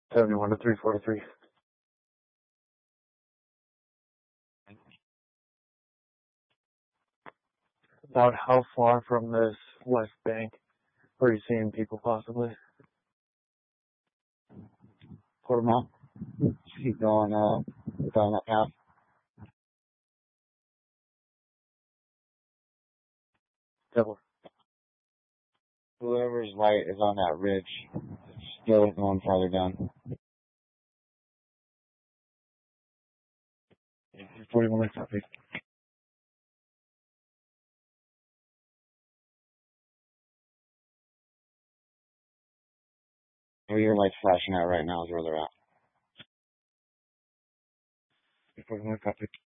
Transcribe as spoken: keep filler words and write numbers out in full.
seventy-one to three forty-three. About how far from this west bank are you seeing people possibly? Quarter mile. Keep going uh, down that path. Double. Whoever's light is on that ridge, still going farther down. forty-one copy. Where your light's flashing out right now is where they're at. forty-one copy.